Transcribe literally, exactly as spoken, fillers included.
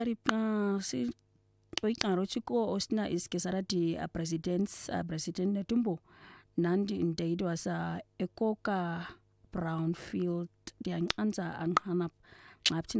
uh, si oikaro chiko osna iskesara di uh, presidents uh, president Netumbo nandi indate was uh, ekoka brownfield dianqanza anqanap ngapthi